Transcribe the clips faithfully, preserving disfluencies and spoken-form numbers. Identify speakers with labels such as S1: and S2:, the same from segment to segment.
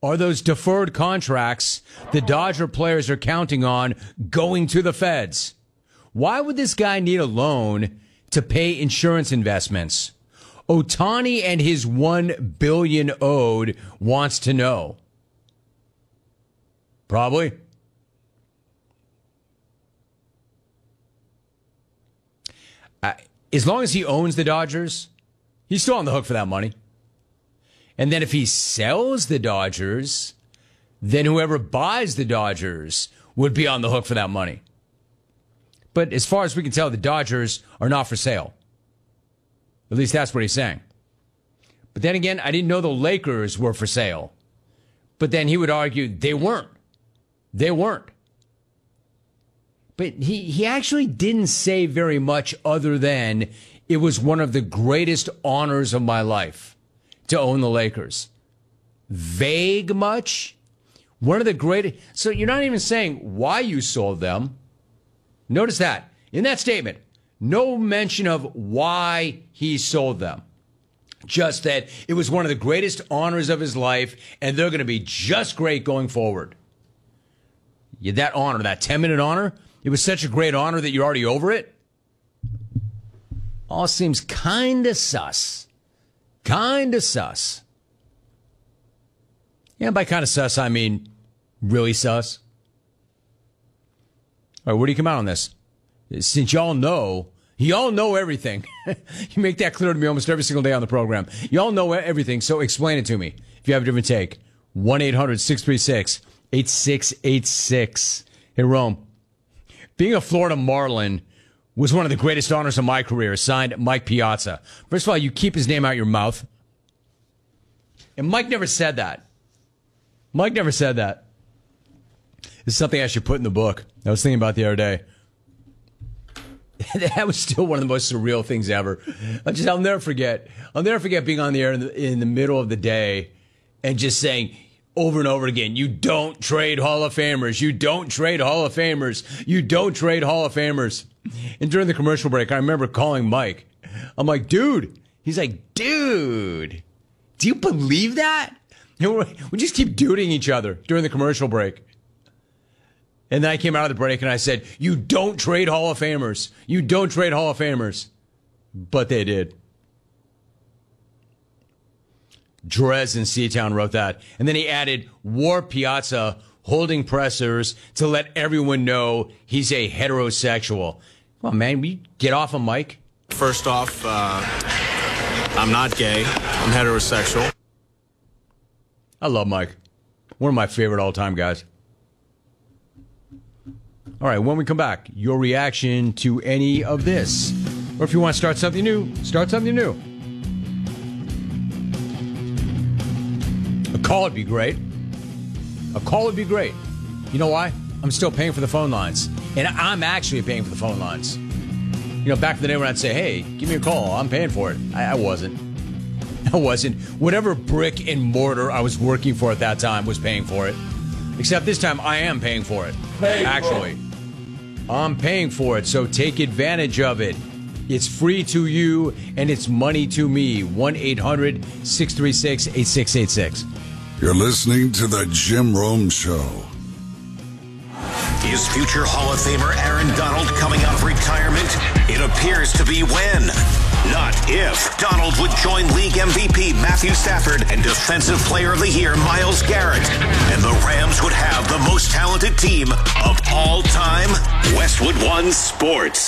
S1: are those deferred contracts the Dodger players are counting on going to the feds. Why would this guy need a loan to pay insurance investments? Ohtani and his one billion dollars owed wants to know. Probably. Uh, as long as he owns the Dodgers, he's still on the hook for that money. And then if he sells the Dodgers, then whoever buys the Dodgers would be on the hook for that money. But as far as we can tell, the Dodgers are not for sale. At least that's what he's saying. But then again, I didn't know the Lakers were for sale. But then he would argue they weren't. They weren't. But he, he actually didn't say very much other than it was one of the greatest honors of my life to own the Lakers. Vague much? One of the greatest. So you're not even saying why you sold them. Notice that. In that statement, no mention of why he sold them. Just that it was one of the greatest honors of his life, and they're going to be just great going forward. Yeah, that honor, that ten-minute honor, it was such a great honor that you're already over it? All seems kind of sus. Kind of sus. Yeah, by kind of sus, I mean really sus. All right, where do you come out on this? Since y'all know, y'all know everything. You make that clear to me almost every single day on the program. Y'all know everything, so explain it to me if you have a different take. one eight hundred six three six eight six eight six. Hey, Rome, being a Florida Marlin was one of the greatest honors of my career, signed Mike Piazza. First of all, you keep his name out your mouth. And Mike never said that. Mike never said that. This is something I should put in the book. I was thinking about the other day. That was still one of the most surreal things ever. I just, I'll never forget. I'll never forget being on the air in the, in the middle of the day and just saying over and over again, you don't trade Hall of Famers. You don't trade Hall of Famers. You don't trade Hall of Famers. And during the commercial break, I remember calling Mike. I'm like, dude. He's like, dude, do you believe that? And we just keep duding each other during the commercial break. And then I came out of the break and I said, you don't trade Hall of Famers. You don't trade Hall of Famers. But they did. Drez in Seatown wrote that. And then he added, War Piazza holding pressers to let everyone know he's a heterosexual. Come on, man, we get off of Mike.
S2: First off, uh, I'm not gay. I'm heterosexual.
S1: I love Mike. One of my favorite all-time guys. All right, when we come back, your reaction to any of this. Or if you want to start something new, start something new. A call would be great. A call would be great. You know why? I'm still paying for the phone lines. And I'm actually paying for the phone lines. You know, back in the day when I'd say, hey, give me a call, I'm paying for it. I, I wasn't. I wasn't. Whatever brick and mortar I was working for at that time was paying for it. Except this time I am paying for it. Pay actually. I'm paying for it, so take advantage of it. It's free to you, and it's money to me. one eight hundred six three six eight six eight six.
S3: You're listening to The Jim Rome Show.
S4: Is future Hall of Famer Aaron Donald coming out of retirement? It appears to be when, not if. Donald would join league M V P Matthew Stafford and Defensive Player of the Year Myles Garrett. And the Rams would have the most talented team of all time. Westwood One Sports.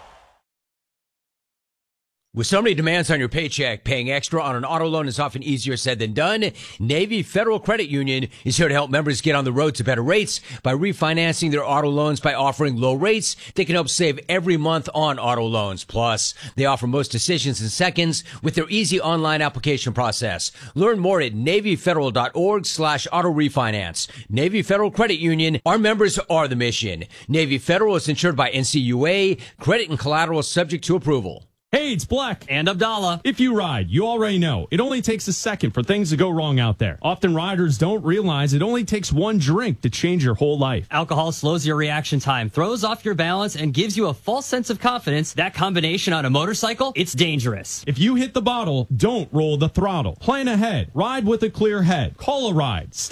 S1: With so many demands on your paycheck, paying extra on an auto loan is often easier said than done. Navy Federal Credit Union is here to help members get on the road to better rates by refinancing their auto loans by offering low rates. They can help save every month on auto loans. Plus, they offer most decisions in seconds with their easy online application process. Learn more at NavyFederal.org slash auto refinance. Navy Federal Credit Union. Our members are the mission. Navy Federal is insured by N C U A. Credit and collateral subject to approval.
S5: Hey, it's Black.
S6: And Abdallah.
S5: If you ride, you already know. It only takes a second for things to go wrong out there. Often riders don't realize it only takes one drink to change your whole life.
S6: Alcohol slows your reaction time, throws off your balance, and gives you a false sense of confidence. That combination on a motorcycle, it's dangerous.
S5: If you hit the bottle, don't roll the throttle. Plan ahead. Ride with a clear head. Call a ride. Stay